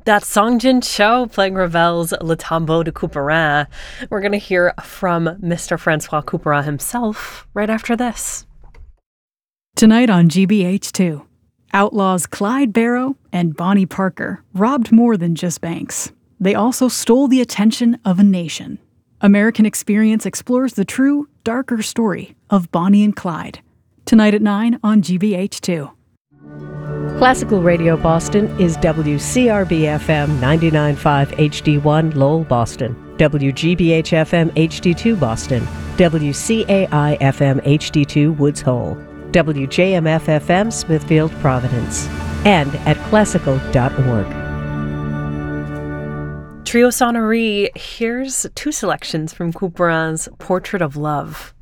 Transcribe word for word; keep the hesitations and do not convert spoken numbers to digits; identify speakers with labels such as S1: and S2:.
S1: That's Song Jin Cho playing Ravel's Le Tombeau de Couperin. We're going to hear from Mister Francois Couperin himself right after this.
S2: Tonight on G B H two, outlaws Clyde Barrow and Bonnie Parker robbed more than just banks. They also stole the attention of a nation. American Experience explores the true, darker story of Bonnie and Clyde. Tonight at nine on G B H two.
S3: Classical Radio Boston is W C R B F M ninety-nine point five H D one Lowell, Boston, W G B H F M H D two Boston, W C A I F M H D two Woods Hole, W J M F F M Smithfield, Providence, and at classical dot org.
S1: Trio Sonnerie, here's two selections from Couperin's Portrait of Love.